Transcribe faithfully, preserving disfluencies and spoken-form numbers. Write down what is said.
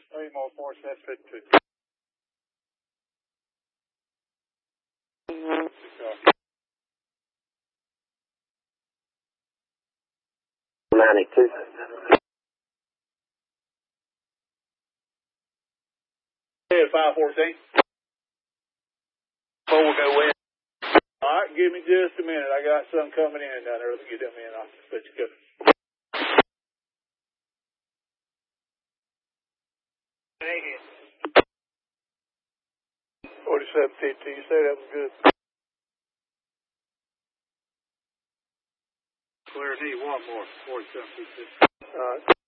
Three more four seven fifty-two. ninety-two. Hey, five fourteen. Before we go in. All right, give me just a minute. I got some coming in down there. Let me get them in. I'll let you go. forty-seven fifty. You say that was good. Clear, need one more. forty-seven fifty. All right.